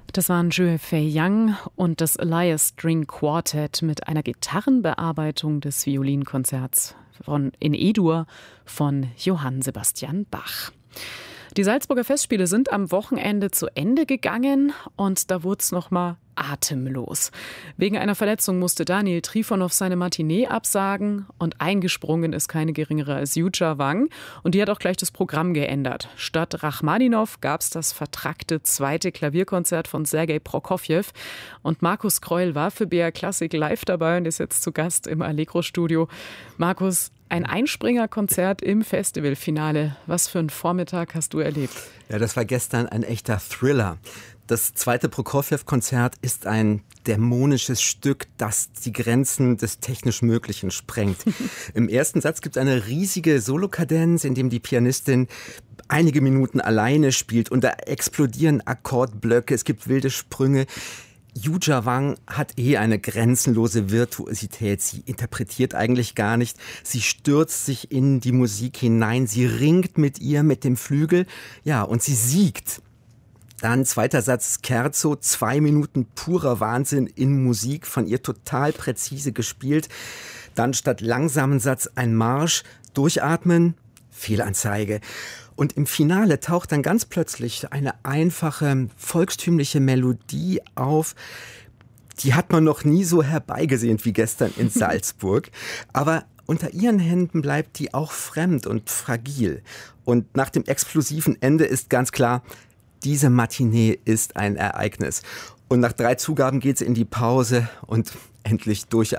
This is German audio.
Das waren Zhou Fei-yang und das Elias String Quartet mit einer Gitarrenbearbeitung des Violinkonzerts in E-Dur von Johann Sebastian Bach. Die Salzburger Festspiele sind am Wochenende zu Ende gegangen und da wurde es nochmal atemlos. Wegen einer Verletzung musste Daniel Trifonov seine Matinee absagen und eingesprungen ist keine geringere als Yuja Wang und die hat auch gleich das Programm geändert. Statt Rachmaninow gab es das vertrackte zweite Klavierkonzert von Sergei Prokofjew und Markus Kreul war für BR Klassik live dabei und ist jetzt zu Gast im Allegro-Studio. Markus, ein Einspringerkonzert im Festivalfinale. Was für einen Vormittag hast du erlebt? Ja, das war gestern ein echter Thriller. Das zweite Prokofjew-Konzert ist ein dämonisches Stück, das die Grenzen des technisch Möglichen sprengt. Im ersten Satz gibt es eine riesige Solokadenz, in dem die Pianistin einige Minuten alleine spielt und da explodieren Akkordblöcke, es gibt wilde Sprünge. Yuja Wang hat eine grenzenlose Virtuosität. Sie interpretiert eigentlich gar nicht. Sie stürzt sich in die Musik hinein. Sie ringt mit ihr, mit dem Flügel. Ja, und sie siegt. Dann zweiter Satz, Scherzo, 2 Minuten purer Wahnsinn in Musik, von ihr total präzise gespielt. Dann statt langsamen Satz ein Marsch, durchatmen, Fehlanzeige. Und im Finale taucht dann ganz plötzlich eine einfache, volkstümliche Melodie auf. Die hat man noch nie so herbeigesehnt wie gestern in Salzburg. Aber unter ihren Händen bleibt die auch fremd und fragil. Und nach dem explosiven Ende ist ganz klar, diese Matinee ist ein Ereignis. Und nach 3 Zugaben geht's in die Pause und endlich durchatmen.